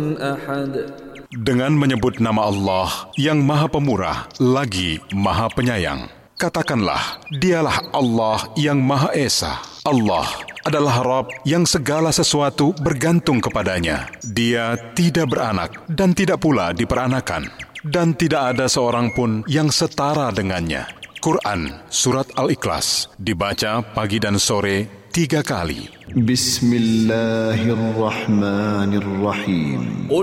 أحد. Dengan menyebut nama Allah yang Maha Pemurah lagi Maha Penyayang. Katakanlah, dialah Allah yang Maha Esa. Allah adalah Rabb yang segala sesuatu bergantung kepadanya. Dia tidak beranak dan tidak pula diperanakan. Dan tidak ada seorang pun yang setara dengannya. Quran Surat Al-Ikhlas dibaca pagi dan sore 3 kali. Bismillahirrahmanirrahim.